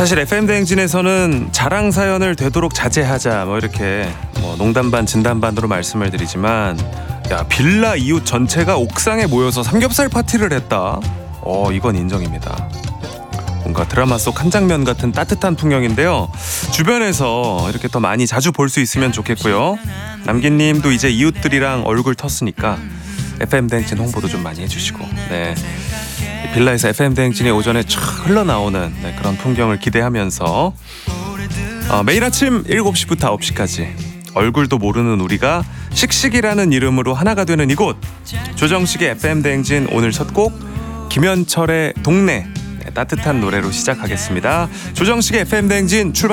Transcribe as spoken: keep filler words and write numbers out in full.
사실 에프엠 대행진에서는 자랑 사연을 되도록 자제하자 뭐 이렇게 뭐 농담 반 진담 반으로 말씀을 드리지만 야 빌라 이웃 전체가 옥상에 모여서 삼겹살 파티를 했다. 어 이건 인정입니다. 뭔가 드라마 속 한 장면 같은 따뜻한 풍경인데요. 주변에서 이렇게 더 많이 자주 볼 수 있으면 좋겠고요. 남기님도 이제 이웃들이랑 얼굴 텄으니까 에프엠 대행진 홍보도 좀 많이 해주시고 네. 빌라에서 에프엠 대행진이 오전에 촥 흘러나오는 네, 그런 풍경을 기대하면서 어, 매일 아침 일곱 시부터 아홉 시까지 얼굴도 모르는 우리가 씩씩이라는 이름으로 하나가 되는 이곳 조정식의 에프엠 대행진 오늘 첫 곡 김현철의 동네 네, 따뜻한 노래로 시작하겠습니다. 조정식의 에프엠 대행진 출발.